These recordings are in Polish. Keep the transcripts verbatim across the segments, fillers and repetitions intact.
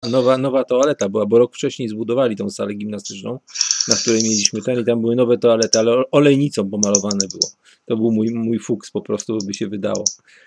Nowa, nowa toaleta była, bo rok wcześniej zbudowali tą salę gimnastyczną, na której mieliśmy ten i tam były nowe toalety, ale olejnicą pomalowane było. To był mój, mój fuks, po prostu by się wydało.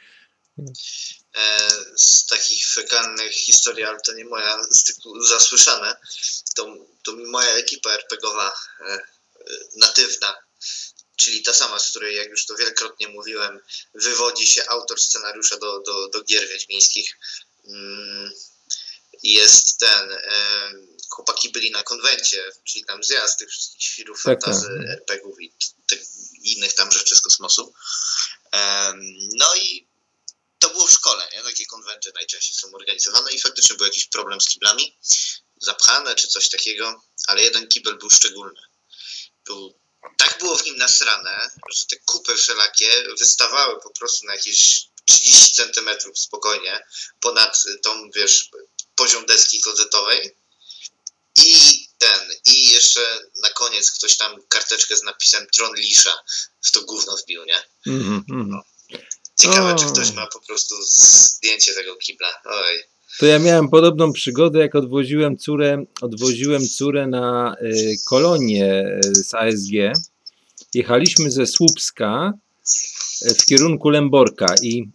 E, z takich fekalnych historii, ale to nie moja, z tych zasłyszane, to, to mi moja ekipa er pe gie owa e, natywna, czyli ta sama, z której, jak już to wielokrotnie mówiłem, wywodzi się autor scenariusza do, do, do gier wiedźmińskich. Mm, jest ten, e, chłopaki byli na konwencie, czyli tam zjazd tych wszystkich świrów, Tak, fantazy, tak. er pe gie ów i tych innych tam rzeczy z kosmosu. E, no i to było w szkole, nie? Takie konwenty najczęściej są organizowane i faktycznie był jakiś problem z kiblami, zapchane czy coś takiego, ale jeden kibel był szczególny. Był, tak było w nim nasrane, że te kupy wszelakie wystawały po prostu na jakieś trzydzieści centymetrów spokojnie ponad tą, wiesz, poziom deski klozetowej i ten, i jeszcze na koniec ktoś tam karteczkę z napisem Tron Lisza w to gówno wbił, nie? Mm, mm. No. Ciekawe, O. czy ktoś ma po prostu zdjęcie tego kibla. Oj. To ja miałem podobną przygodę, jak odwoziłem córę, odwoziłem córę na y, kolonię z a es gie. Jechaliśmy ze Słupska y, w kierunku Lęborka i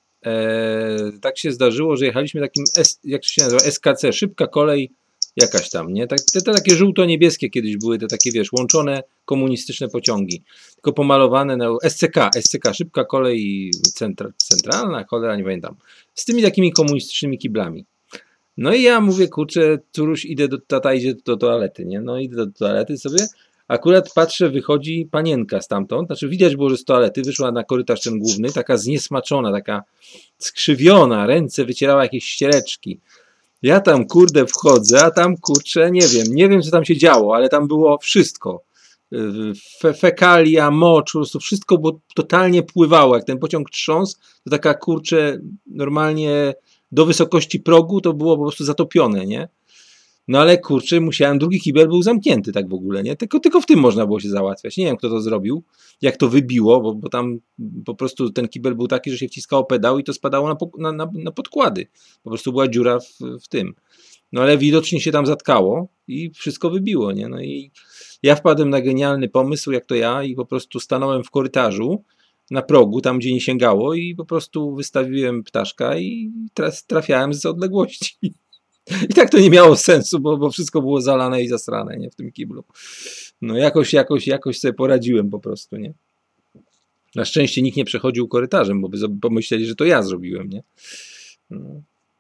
e, tak się zdarzyło, że jechaliśmy takim, S, jak to się nazywa, es ka ce, szybka kolej jakaś tam, nie? Tak, te, te takie żółto-niebieskie kiedyś były, te takie, wiesz, łączone komunistyczne pociągi, tylko pomalowane na es ce ka, es ce ka, szybka kolej centra, centralna, cholera, nie pamiętam, z tymi takimi komunistycznymi kiblami. No i ja mówię, kurczę, córuś, idę do, tata idzie do toalety, nie? No idę do toalety sobie, akurat patrzę, wychodzi panienka stamtąd, znaczy widać było, że z toalety wyszła na korytarz ten główny, taka zniesmaczona, taka skrzywiona, ręce wycierała jakieś ściereczki. Ja tam, kurde, wchodzę, a tam, kurczę, nie wiem, nie wiem, co tam się działo, ale tam było wszystko. Fe, fekalia, mocz, po prostu wszystko było, totalnie pływało. Jak ten pociąg trząsł, to taka, kurczę, normalnie do wysokości progu to było po prostu zatopione, nie? No ale, kurczę, musiałem, drugi kibel był zamknięty tak w ogóle, nie? Tylko, tylko w tym można było się załatwiać. Nie wiem, kto to zrobił, jak to wybiło, bo, bo tam po prostu ten kibel był taki, że się wciskało pedał i to spadało na, na, na, na podkłady. Po prostu była dziura w, w tym. No ale widocznie się tam zatkało i wszystko wybiło, nie? No i ja wpadłem na genialny pomysł, jak to ja, i po prostu stanąłem w korytarzu na progu, tam gdzie nie sięgało, i po prostu wystawiłem ptaszka i trafiałem z odległości. I tak to nie miało sensu, bo, bo wszystko było zalane i zasrane, nie, w tym kiblu. No jakoś, jakoś, jakoś sobie poradziłem po prostu, nie. Na szczęście nikt nie przechodził korytarzem, bo by pomyśleli, że to ja zrobiłem, nie. No.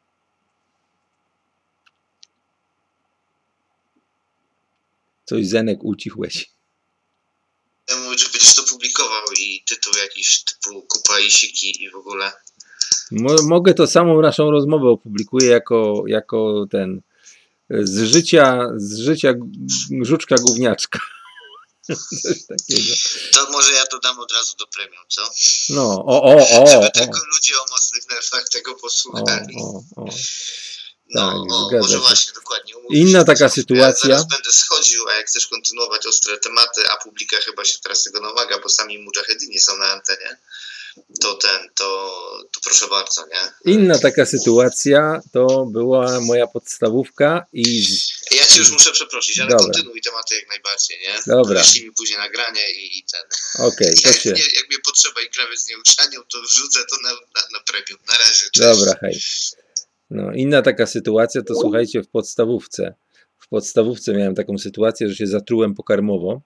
Coś, Zenek, ucichłeś. Ja mówię, że będziesz to publikował i tytuł jakiś typu Kupa i Siki i w ogóle. Mo mogę to samą naszą rozmowę opublikuję jako, jako ten z życia, z życia żuczka gówniaczka. Coś takiego. To może ja to dam od razu do premium, co? No, o, o, o. Żeby o. tylko ludzie o mocnych nerwach tego posłuchali. O, o, o. No, Tak, o, zgadza może się. właśnie, dokładnie. Inna taka sytuacja. Ja zaraz będę schodził, a jak chcesz kontynuować ostre tematy, a publika chyba się teraz tego domaga, bo sami mujahedini są na antenie, to ten, to, to proszę bardzo, nie? Inna taka sytuacja to była moja podstawówka i... Z... Ja cię już muszę przeprosić, ale Dobra. kontynuuj tematy jak najbardziej, nie? Dobra. Wyślij mi później nagranie i, i ten. Okej, okay, to jak, się... nie, jak mnie potrzeba i krawiec nie uszanił, to wrzucę to na, na, na premium. Na razie, cześć. Dobra, hej. No, inna taka sytuacja to, słuchajcie, w podstawówce. W podstawówce miałem taką sytuację, że się zatrułem pokarmowo.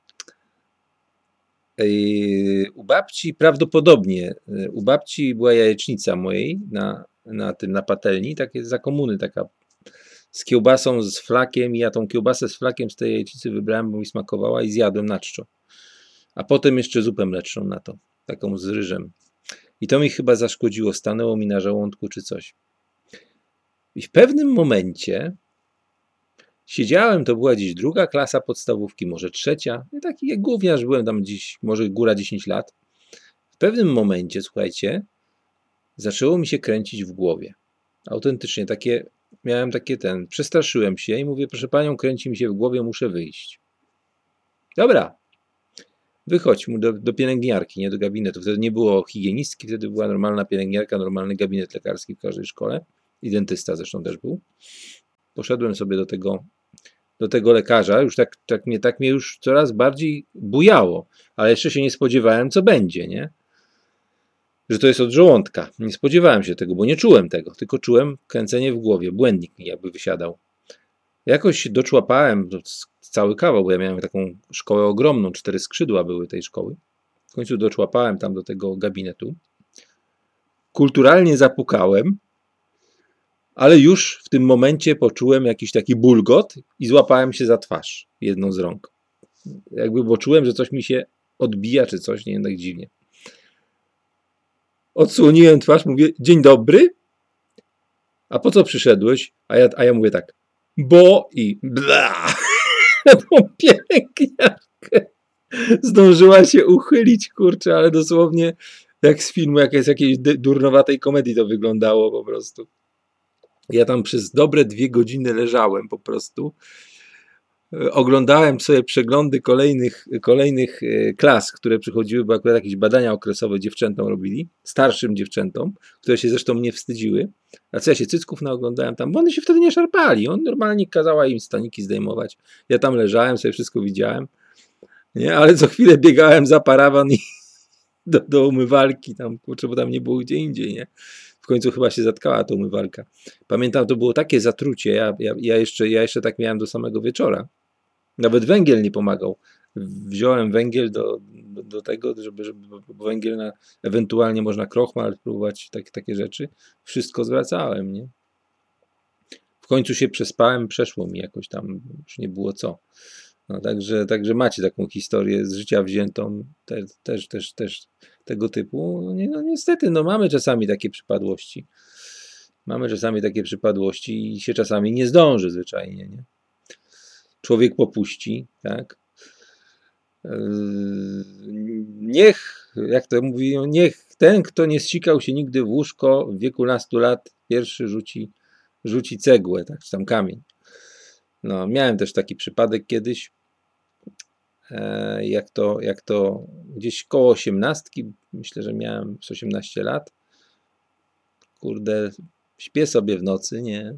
I u babci prawdopodobnie, u babci była jajecznica mojej na, na tym, na patelni, takie za komuny, taka z kiełbasą, z flakiem, i ja tą kiełbasę z flakiem z tej jajecznicy wybrałem, bo mi smakowała, i zjadłem na czczo. A potem jeszcze zupę mleczną na to, taką z ryżem. I to mi chyba zaszkodziło, stanęło mi na żołądku czy coś. I w pewnym momencie siedziałem, to była dziś druga klasa podstawówki, może trzecia, i taki jak gówniarz byłem tam dziś, może góra dziesięć lat. W pewnym momencie, słuchajcie, zaczęło mi się kręcić w głowie. Autentycznie, takie, miałem takie ten, przestraszyłem się i mówię, proszę panią, kręci mi się w głowie, muszę wyjść. Dobra, wychodź mu do, do pielęgniarki, nie do gabinetu. Wtedy nie było higienistki, wtedy była normalna pielęgniarka, normalny gabinet lekarski w każdej szkole. I dentysta zresztą też był. poszedłem sobie do tego, do tego lekarza, już tak, tak, mnie, tak mnie już coraz bardziej bujało, ale jeszcze się nie spodziewałem, co będzie, nie? Że to jest od żołądka. Nie spodziewałem się tego, bo nie czułem tego, tylko czułem kręcenie w głowie, błędnik mi jakby wysiadał. Jakoś doczłapałem, cały kawał, bo ja miałem taką szkołę ogromną, cztery skrzydła były tej szkoły. W końcu doczłapałem tam do tego gabinetu. Kulturalnie zapukałem, ale już w tym momencie poczułem jakiś taki bulgot i złapałem się za twarz jedną z rąk. Jakby, bo czułem, że coś mi się odbija, czy coś, nie wiem, tak dziwnie. Odsłoniłem twarz, mówię, dzień dobry, a po co przyszedłeś? A ja, a ja mówię tak, bo i bla. Tą pielęgniarkę zdążyła się uchylić, kurczę, ale dosłownie jak z filmu, jak jest jakiejś durnowatej komedii to wyglądało po prostu. Ja tam przez dobre dwie godziny leżałem po prostu. Oglądałem sobie przeglądy kolejnych, kolejnych klas, które przychodziły, bo akurat jakieś badania okresowe dziewczętom robili, starszym dziewczętom, które się zresztą nie wstydziły. A co ja się cycków naoglądałem tam, bo one się wtedy nie szarpali. On normalnie kazała im staniki zdejmować. Ja tam leżałem, sobie wszystko widziałem, nie? Ale co chwilę biegałem za parawan i do, do umywalki tam, kurczę, bo tam nie było gdzie indziej, nie? W końcu chyba się zatkała ta umywalka. Pamiętam, to było takie zatrucie, ja, ja, ja, jeszcze, ja jeszcze tak miałem do samego wieczora. Nawet węgiel nie pomagał. Wziąłem węgiel do, do, do tego, żeby, żeby bo węgiel na, ewentualnie można krochmal spróbować, tak, takie rzeczy. Wszystko zwracałem, nie? W końcu się przespałem, przeszło mi jakoś tam, już nie było co. No, także, także macie taką historię z życia wziętą, te, też, też, też tego typu. No, nie, no niestety, no mamy czasami takie przypadłości. Mamy czasami takie przypadłości i się czasami nie zdąży zwyczajnie, nie? Człowiek popuści, tak? Niech, jak to mówi, niech ten, kto nie zsikał się nigdy w łóżko w wieku nastu lat, pierwszy rzuci, rzuci cegłę, tak, czy tam kamień. No, miałem też taki przypadek kiedyś, jak to, jak to gdzieś koło osiemnastki, myślę, że miałem z osiemnaście lat. Kurde, śpię sobie w nocy, nie?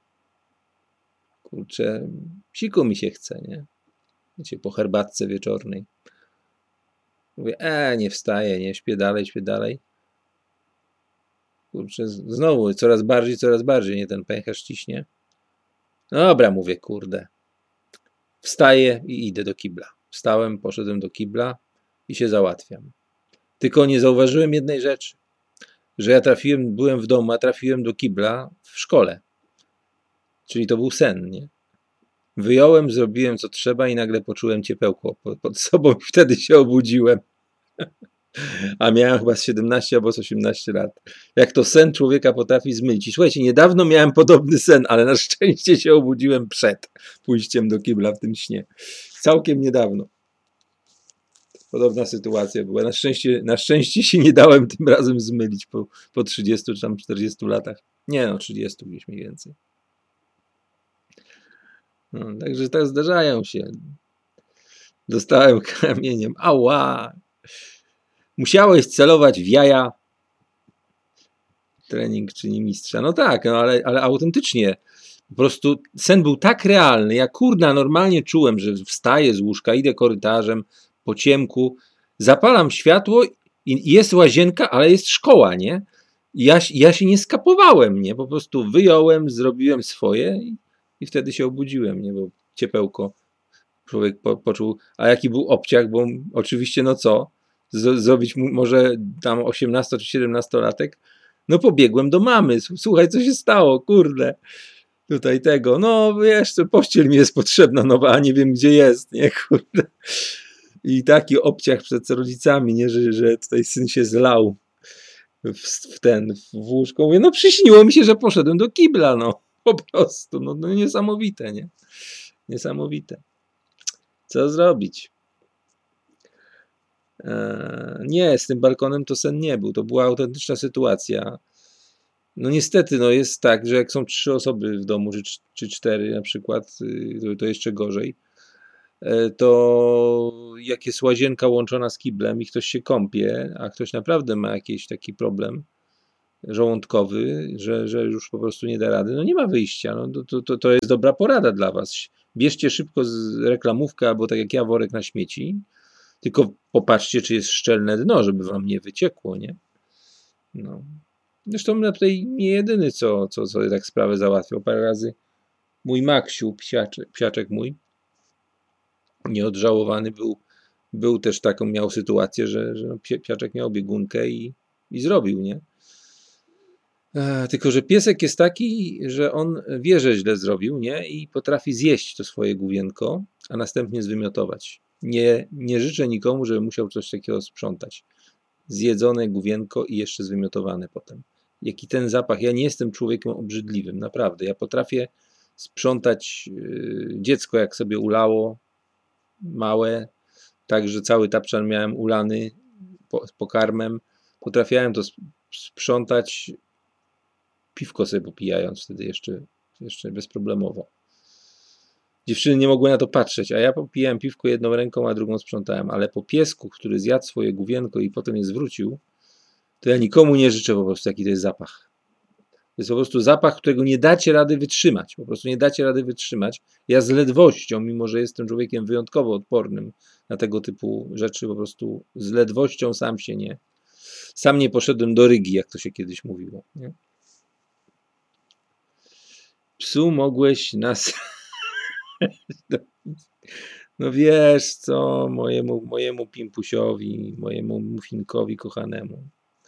Kurczę, siku mi się chce, nie? Wiecie, po herbatce wieczornej. Mówię, e, nie wstaję, nie, śpię dalej, śpię dalej. Kurczę, znowu, coraz bardziej, coraz bardziej, nie, ten pęcherz ciśnie. No dobra, mówię, kurde. Wstaję i idę do kibla. Wstałem, poszedłem do kibla i się załatwiam. Tylko nie zauważyłem jednej rzeczy, że ja trafiłem, byłem w domu, a trafiłem do kibla w szkole. Czyli to był sen, nie? Wyjąłem, zrobiłem co trzeba i nagle poczułem ciepełko pod sobą i wtedy się obudziłem. A miałem chyba z siedemnaście albo z osiemnaście lat. Jak to sen człowieka potrafi zmylić. I słuchajcie, niedawno miałem podobny sen, ale na szczęście się obudziłem przed pójściem do kibla w tym śnie. Całkiem niedawno. Podobna sytuacja była. Na szczęście, na szczęście się nie dałem tym razem zmylić po, po trzydziestu czy tam czterdziestu latach. Nie no, trzydziestu gdzieś mniej więcej. No, także tak zdarzają się. Dostałem kamieniem. Ała! Musiałeś celować w jaja. Trening czyni mistrza. No tak, no ale, ale autentycznie. Po prostu sen był tak realny. Ja kurna normalnie czułem, że wstaję z łóżka, idę korytarzem po ciemku, zapalam światło i jest łazienka, ale jest szkoła, nie? I ja, ja się nie skapowałem, nie? Po prostu wyjąłem, zrobiłem swoje i, i wtedy się obudziłem, nie? Bo ciepełko człowiek po, poczuł. A jaki był obciach, bo oczywiście no co? Z, zrobić mu może tam osiemnasto czy siedemnastolatek? No pobiegłem do mamy. Słuchaj, co się stało? Kurde. Tutaj tego. No wiesz, to pościel mi jest potrzebna nowa, a nie wiem gdzie jest, nie? Kurde. I taki obciach przed rodzicami, nie? Że, że tutaj syn się zlał w, w ten, w łóżko. Mówię, no przyśniło mi się, że poszedłem do kibla, no. Po prostu. No, no niesamowite, nie? Niesamowite. Co zrobić? Eee, nie, z tym balkonem to sen nie był. To była autentyczna sytuacja. No niestety, no jest tak, że jak są trzy osoby w domu, czy, czy cztery na przykład, to, to jeszcze gorzej, to jak jest łazienka łączona z kiblem i ktoś się kąpie, a ktoś naprawdę ma jakiś taki problem, żołądkowy, że, że już po prostu nie da rady, no nie ma wyjścia. No to, to, to jest dobra porada dla was. Bierzcie szybko z reklamówkę albo tak jak ja worek na śmieci, tylko popatrzcie, czy jest szczelne dno, żeby wam nie wyciekło, nie? No. Zresztą ja tutaj nie jedyny, co, co sobie tak sprawę załatwiał. Parę razy mój Maksiu, psiaczek, psiaczek mój, nieodżałowany był, był też taką, miał sytuację, że, że psiaczek miał biegunkę i, i zrobił, nie? E, tylko, że piesek jest taki, że on wie, że źle zrobił, nie? I potrafi zjeść to swoje główienko, a następnie zwymiotować. Nie, nie życzę nikomu, żeby musiał coś takiego sprzątać. Zjedzone główienko i jeszcze zwymiotowane potem. Jaki ten zapach, ja nie jestem człowiekiem obrzydliwym, naprawdę. Ja potrafię sprzątać yy, dziecko, jak sobie ulało, małe, tak, że cały tapczan miałem ulany po, pokarmem. Potrafiałem to sprzątać, piwko sobie popijając wtedy jeszcze, jeszcze bezproblemowo. Dziewczyny nie mogły na to patrzeć, a ja popijałem piwko jedną ręką, a drugą sprzątałem, ale po piesku, który zjadł swoje główienko i potem je zwrócił, to ja nikomu nie życzę po prostu, jaki to jest zapach. To jest po prostu zapach, którego nie dacie rady wytrzymać. Po prostu nie dacie rady wytrzymać. Ja z ledwością, mimo że jestem człowiekiem wyjątkowo odpornym na tego typu rzeczy, po prostu z ledwością sam się nie... Sam nie poszedłem do Rygi, jak to się kiedyś mówiło. Nie? Psu mogłeś nas... No wiesz co, mojemu, mojemu pimpusiowi, mojemu muffinkowi kochanemu.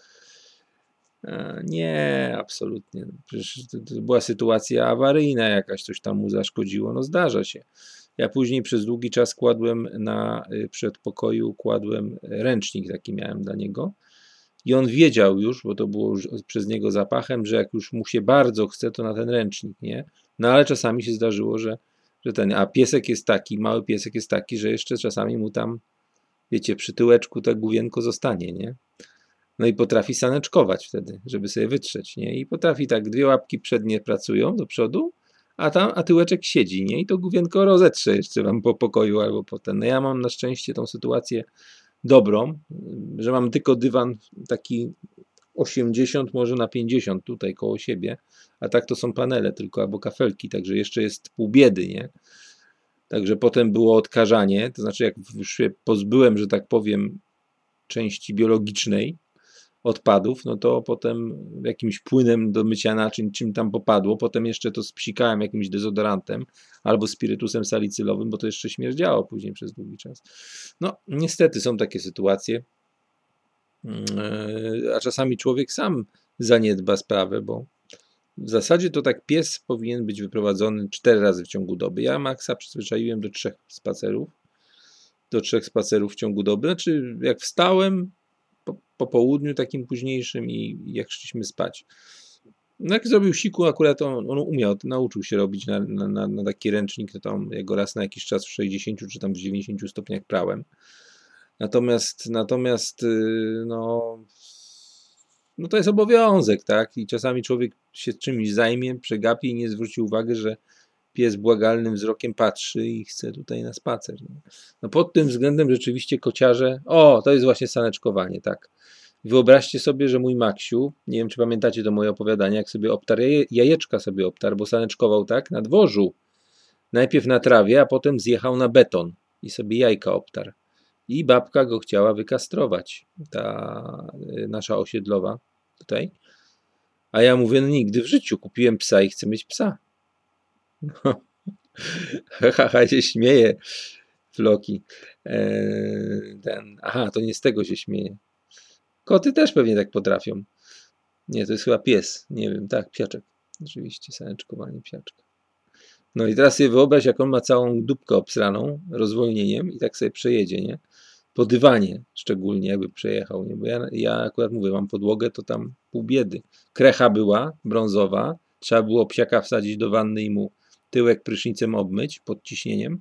A nie, absolutnie. Przecież to, to była sytuacja awaryjna jakaś, coś tam mu zaszkodziło. No zdarza się. Ja później przez długi czas kładłem na przedpokoju, kładłem ręcznik taki miałem dla niego. I on wiedział już, bo to było już przez niego zapachem, że jak już mu się bardzo chce, to na ten ręcznik, nie? No ale czasami się zdarzyło, że, że ten, a piesek jest taki, mały piesek jest taki, że jeszcze czasami mu tam, wiecie, przy tyłeczku to główienko zostanie, nie? No i potrafi saneczkować wtedy, żeby sobie wytrzeć, nie? I potrafi tak, dwie łapki przednie pracują do przodu, a tam, a tyłeczek siedzi, nie? I to główienko rozetrze jeszcze wam po pokoju albo potem. No ja mam na szczęście tą sytuację dobrą, że mam tylko dywan taki osiemdziesiąt może na pięćdziesiąt tutaj koło siebie, a tak to są panele tylko albo kafelki, także jeszcze jest pół biedy, nie? Także potem było odkażanie, to znaczy jak już się pozbyłem, że tak powiem, części biologicznej odpadów, no to potem jakimś płynem do mycia naczyń, czym tam popadło, potem jeszcze to spsikałem jakimś dezodorantem albo spirytusem salicylowym, bo to jeszcze śmierdziało później przez długi czas. No, niestety są takie sytuacje, a czasami człowiek sam zaniedba sprawę, bo w zasadzie to tak pies powinien być wyprowadzony cztery razy w ciągu doby. Ja Maxa przyzwyczaiłem do trzech spacerów, do trzech spacerów w ciągu doby. Znaczy, jak wstałem po, po południu takim późniejszym i jak szliśmy spać. No jak zrobił siku, akurat on, on umiał, nauczył się robić na, na, na taki ręcznik, to tam ja go raz na jakiś czas w sześćdziesięciu czy tam w dziewięćdziesięciu stopniach prałem. Natomiast, natomiast no, no to jest obowiązek, tak? I czasami człowiek się czymś zajmie, przegapi i nie zwróci uwagi, że pies błagalnym wzrokiem patrzy i chce tutaj na spacer. No pod tym względem rzeczywiście kociarze... O, to jest właśnie saneczkowanie, tak. Wyobraźcie sobie, że mój Maksiu, nie wiem czy pamiętacie to moje opowiadanie, jak sobie obtarł, jajeczka sobie obtarł, bo saneczkował tak na dworzu. Najpierw na trawie, a potem zjechał na beton i sobie jajka obtarł. I babka go chciała wykastrować, ta nasza osiedlowa tutaj. A ja mówię, no nigdy w życiu, kupiłem psa i chcę mieć psa. No. Haha, się śmieje Floki. Eee, ten, aha, to nie z tego się śmieje. Koty też pewnie tak potrafią. Nie, to jest chyba pies. Nie wiem, tak, psiaczek. Rzeczywiście, saneczkowanie psiaczka. No i teraz sobie wyobraź, jak on ma całą dupkę obsraną rozwolnieniem i tak sobie przejedzie, nie? Po dywanie szczególnie, jakby przejechał, nie? Bo ja, ja akurat mówię, mam podłogę, to tam pół biedy. Krecha była, brązowa, trzeba było psiaka wsadzić do wanny i mu tyłek prysznicem obmyć pod ciśnieniem.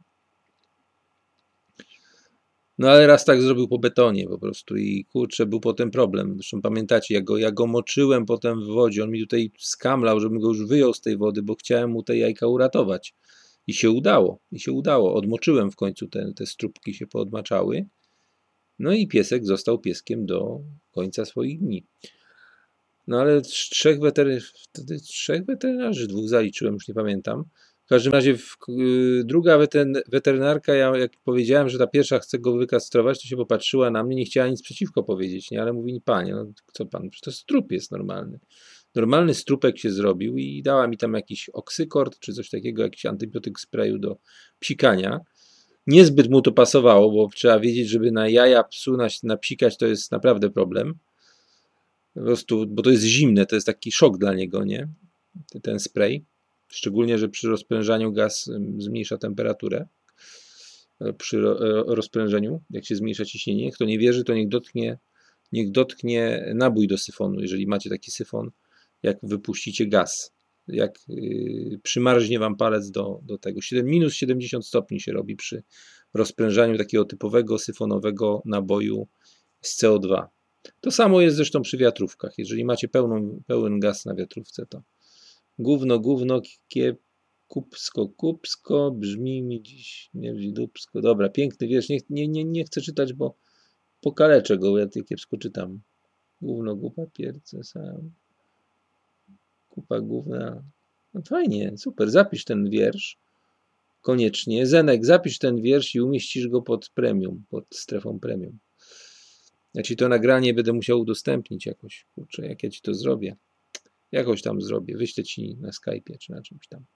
No ale raz tak zrobił po betonie po prostu i kurczę, był potem problem. Zresztą pamiętacie, ja go, ja go moczyłem potem w wodzie, on mi tutaj skamlał, żebym go już wyjął z tej wody, bo chciałem mu te jajka uratować. I się udało, i się udało. Odmoczyłem w końcu, te, te strubki się poodmaczały. No i piesek został pieskiem do końca swoich dni. No ale trzech, wetery, wtedy trzech weterynarzy, dwóch zaliczyłem, już nie pamiętam. W każdym razie w, y, druga weten, weterynarka, ja jak powiedziałem, że ta pierwsza chce go wykastrować, to się popatrzyła na mnie, nie chciała nic przeciwko powiedzieć, nie? Ale mówi, panie, no co pan, przecież to strup jest normalny. Normalny strupek się zrobił i dała mi tam jakiś oksykord, czy coś takiego, jakiś antybiotyk sprayu do psikania. Niezbyt mu to pasowało, bo trzeba wiedzieć, żeby na jaja psu napsikać, to jest naprawdę problem. Po prostu, bo to jest zimne, to jest taki szok dla niego, nie? Ten spray. Szczególnie, że przy rozprężaniu gaz zmniejsza temperaturę. Przy rozprężeniu, jak się zmniejsza ciśnienie. Kto nie wierzy, to niech dotknie, niech dotknie nabój do syfonu, jeżeli macie taki syfon, jak wypuścicie gaz. Jak yy, przymarznie wam palec do, do tego. minus siedemdziesiąt stopni się robi przy rozprężaniu takiego typowego syfonowego naboju z C O dwa. To samo jest zresztą przy wiatrówkach. Jeżeli macie pełną, pełen gaz na wiatrówce, to gówno, gówno, kiep, kupsko, kupsko, brzmi mi dziś śmierdzi dupsko. Dobra, piękny wiersz. Nie, nie, nie, nie chcę czytać, bo pokaleczę go, ja kiepsko czytam. Gówno, gupa, pierce sam. Kupa gówna. No fajnie, super. Zapisz ten wiersz. Koniecznie. Zenek, zapisz ten wiersz i umieścisz go pod premium, pod strefą premium. Ja ci to nagranie będę musiał udostępnić jakoś. Kurczę, jak ja ci to zrobię. Jakoś tam zrobię. Wyślę ci na Skype'ie czy na czymś tam.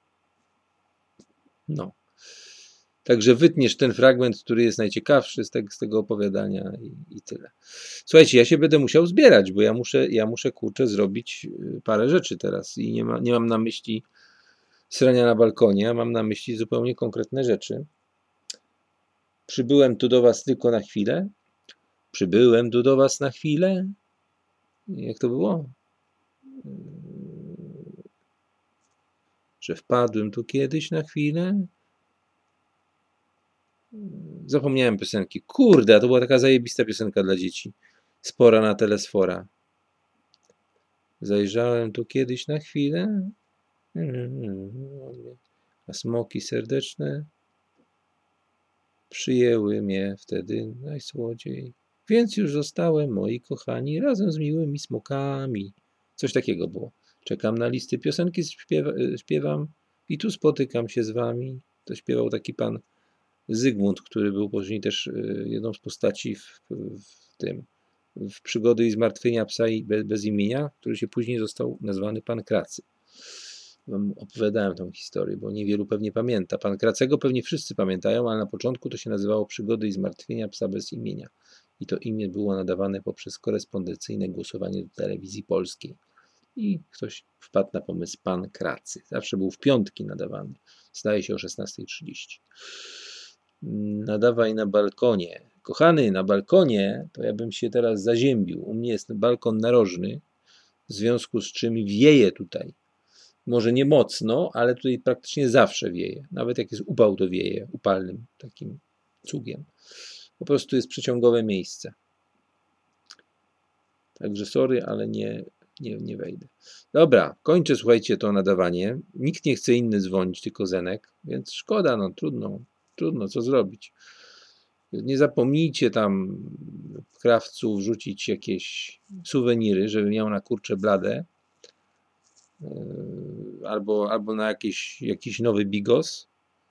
No. Także wytniesz ten fragment, który jest najciekawszy z tego, z tego opowiadania i, i tyle. Słuchajcie, ja się będę musiał zbierać, bo ja muszę, ja muszę kurczę zrobić parę rzeczy teraz i nie, ma, nie mam na myśli srania na balkonie, a mam na myśli zupełnie konkretne rzeczy. Przybyłem tu do was tylko na chwilę. Przybyłem tu do was na chwilę. Jak to było? Że wpadłem tu kiedyś na chwilę. Zapomniałem piosenki. Kurde, to była taka zajebista piosenka dla dzieci. Spora na telesfora. Zajrzałem tu kiedyś na chwilę. A smoki serdeczne przyjęły mnie wtedy najsłodziej. Więc już zostałem, moi kochani, razem z miłymi smokami. Coś takiego było. Czekam na listy piosenki, śpiewa, śpiewam i tu spotykam się z wami. To śpiewał taki pan Zygmunt, który był później też jedną z postaci w, w tym, w Przygody i zmartwienia psa i bez, bez imienia, który się później został nazwany Pan Kracy. Wam opowiadałem tą historię, bo niewielu pewnie pamięta. Pan Kracego pewnie wszyscy pamiętają, ale na początku to się nazywało Przygody i zmartwienia psa bez imienia. I to imię było nadawane poprzez korespondencyjne głosowanie do telewizji polskiej. I ktoś wpadł na pomysł Pan Kracy. Zawsze był w piątki nadawany. Zdaje się o szesnastej trzydzieści. Nadawaj na balkonie. Kochany, na balkonie to ja bym się teraz zaziębił. U mnie jest balkon narożny, w związku z czym wieje tutaj. Może nie mocno, ale tutaj praktycznie zawsze wieje. Nawet jak jest upał, to wieje upalnym takim cugiem. Po prostu jest przeciągowe miejsce. Także sorry, ale nie, nie, nie wejdę. Dobra, kończę, słuchajcie, to nadawanie. Nikt nie chce inny dzwonić, tylko Zenek, więc szkoda, no trudno, trudno, co zrobić. Nie zapomnijcie tam w krawcu wrzucić jakieś suweniry, żeby miał na kurcze blade. Albo, albo na jakiś, jakiś nowy bigos.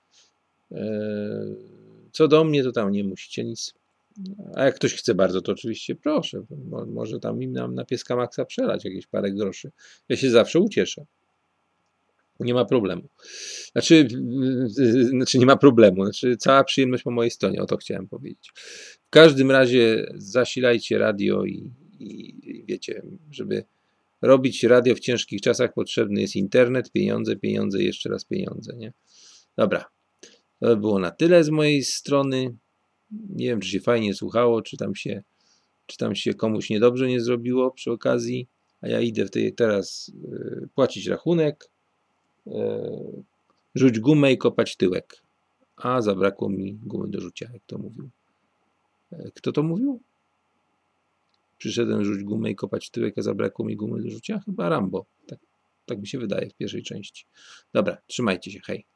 Co do mnie, to tam nie musicie nic. A jak ktoś chce bardzo, to oczywiście proszę. Może tam im nam na pieska Maxa przelać jakieś parę groszy. Ja się zawsze ucieszę. Nie ma problemu. Znaczy, znaczy nie ma problemu. Znaczy cała przyjemność po mojej stronie. O to chciałem powiedzieć. W każdym razie zasilajcie radio i, i wiecie, żeby robić radio w ciężkich czasach potrzebny jest internet, pieniądze, pieniądze i jeszcze raz pieniądze, nie? Dobra. To by było na tyle z mojej strony. Nie wiem, czy się fajnie słuchało, czy tam się, czy tam się komuś niedobrze nie zrobiło przy okazji. A ja idę w tej, teraz y, płacić rachunek, y, rzuć gumę i kopać tyłek. A zabrakło mi gumy do rzucia, jak to mówił. Kto to mówił? Przyszedłem rzuć gumę i kopać tyłek, a zabrakło mi gumy do rzucia? Chyba Rambo. Tak, tak mi się wydaje w pierwszej części. Dobra, trzymajcie się, hej.